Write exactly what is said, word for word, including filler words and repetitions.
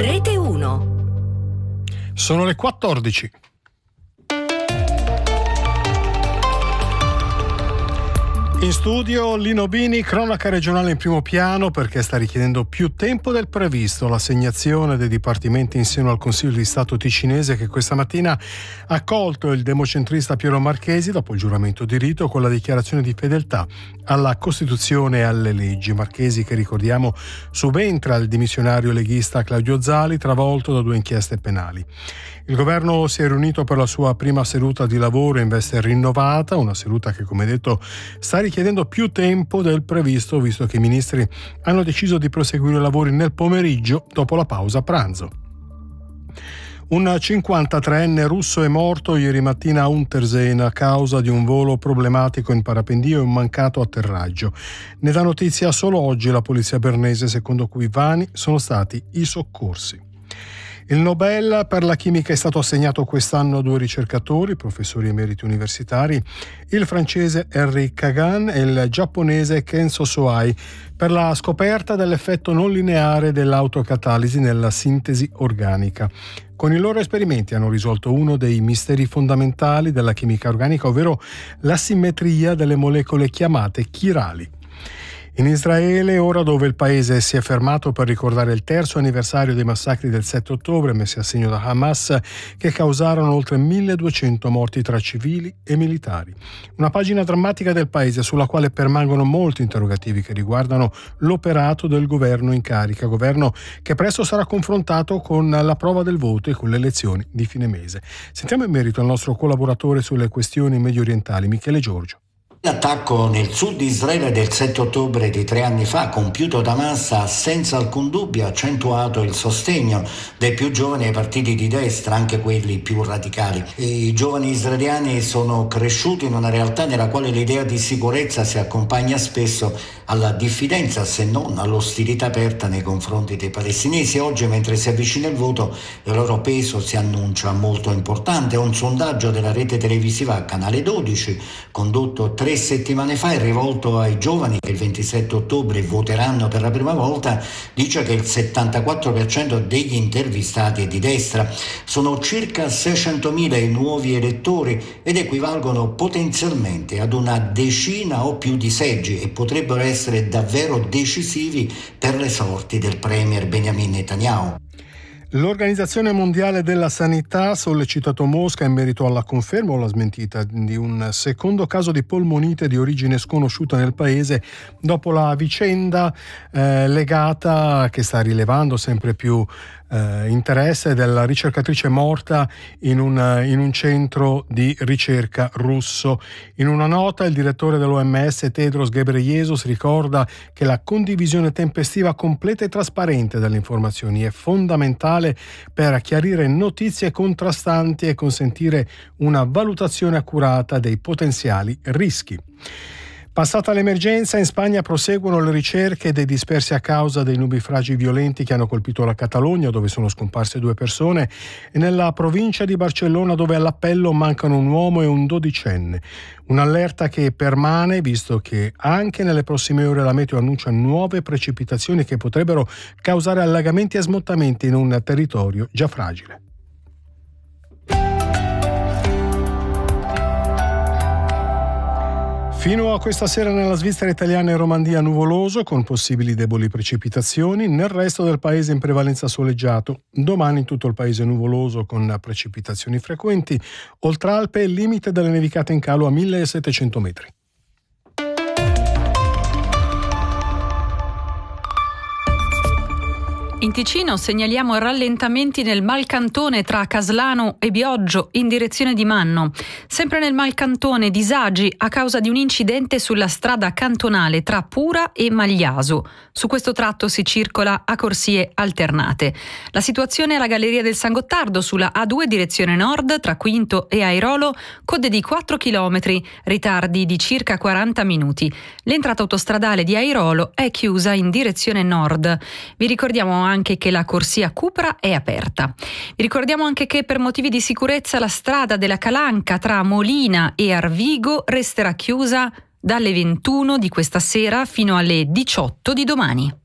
Rete uno. Sono le quattordici. In studio Lino Bini, cronaca regionale in primo piano perché sta richiedendo più tempo del previsto l'assegnazione dei dipartimenti in seno al Consiglio di Stato ticinese, che questa mattina ha accolto il democentrista Piero Marchesi dopo il giuramento di rito con la dichiarazione di fedeltà alla Costituzione e alle leggi. Marchesi, che ricordiamo subentra al dimissionario leghista Claudio Zali, travolto da due inchieste penali. Il governo si è riunito per la sua prima seduta di lavoro in veste rinnovata, una seduta che, come detto, sta richiedendo più tempo del previsto, visto che i ministri hanno deciso di proseguire i lavori nel pomeriggio dopo la pausa pranzo. Un cinquantatreenne russo è morto ieri mattina a Unterseen a causa di un volo problematico in parapendio e un mancato atterraggio. Ne dà notizia solo oggi la polizia bernese, secondo cui vani sono stati i soccorsi. Il Nobel per la chimica è stato assegnato quest'anno a due ricercatori, professori emeriti universitari, il francese Henri Kagan e il giapponese Kenzo Soai, per la scoperta dell'effetto non lineare dell'autocatalisi nella sintesi organica. Con i loro esperimenti hanno risolto uno dei misteri fondamentali della chimica organica, ovvero la simmetria delle molecole chiamate chirali. In Israele, ora dove il paese si è fermato per ricordare il terzo anniversario dei massacri del sette ottobre messi a segno da Hamas, che causarono oltre milleduecento morti tra civili e militari. Una pagina drammatica del paese sulla quale permangono molti interrogativi che riguardano l'operato del governo in carica, governo che presto sarà confrontato con la prova del voto e con le elezioni di fine mese. Sentiamo in merito il nostro collaboratore sulle questioni medio orientali, Michele Giorgio. L'attacco nel sud di Israele del sette ottobre di tre anni fa, compiuto da Hamas, ha senza alcun dubbio accentuato il sostegno dei più giovani ai partiti di destra, anche quelli più radicali. I giovani israeliani sono cresciuti in una realtà nella quale l'idea di sicurezza si accompagna spesso alla diffidenza, se non all'ostilità aperta nei confronti dei palestinesi. Oggi, mentre si avvicina il voto, il loro peso si annuncia molto importante. Un sondaggio della rete televisiva Canale dodici, condotto tre settimane fa e rivolto ai giovani che il ventisette ottobre voteranno per la prima volta, dice che il settantaquattro per cento degli intervistati è di destra. Sono circa seicentomila i nuovi elettori ed equivalgono potenzialmente ad una decina o più di seggi e potrebbero essere davvero decisivi per le sorti del premier Benjamin Netanyahu. L'Organizzazione Mondiale della Sanità ha sollecitato Mosca in merito alla conferma o la smentita di un secondo caso di polmonite di origine sconosciuta nel paese dopo la vicenda eh, legata, che sta rilevando sempre più eh, interesse, della ricercatrice morta in un, in un centro di ricerca russo. In una nota il direttore dell'O M S Tedros Ghebreyesus ricorda che la condivisione tempestiva, completa e trasparente delle informazioni è fondamentale per chiarire notizie contrastanti e consentire una valutazione accurata dei potenziali rischi. Passata l'emergenza, in Spagna proseguono le ricerche dei dispersi a causa dei nubifragi violenti che hanno colpito la Catalogna, dove sono scomparse due persone, e nella provincia di Barcellona, dove all'appello mancano un uomo e un dodicenne. Un'allerta che permane, visto che anche nelle prossime ore la meteo annuncia nuove precipitazioni che potrebbero causare allagamenti e smottamenti in un territorio già fragile. Fino a questa sera nella Svizzera italiana e Romandia nuvoloso con possibili deboli precipitazioni, nel resto del paese in prevalenza soleggiato. Domani in tutto il paese nuvoloso con precipitazioni frequenti, oltre Alpe il limite delle nevicate in calo a millesettecento metri. In Ticino segnaliamo rallentamenti nel Malcantone tra Caslano e Bioggio in direzione di Manno. Sempre nel Malcantone disagi a causa di un incidente sulla strada cantonale tra Pura e Magliaso. Su questo tratto si circola a corsie alternate. La situazione alla Galleria del San Gottardo sulla A due direzione nord tra Quinto e Airolo, code di quattro chilometri, ritardi di circa quaranta minuti. L'entrata autostradale di Airolo è chiusa in direzione nord. Vi ricordiamo anche che la corsia Cupra è aperta. Vi ricordiamo anche che per motivi di sicurezza la strada della Calanca tra Molina e Arvigo resterà chiusa dalle ventuno di questa sera fino alle diciotto di domani.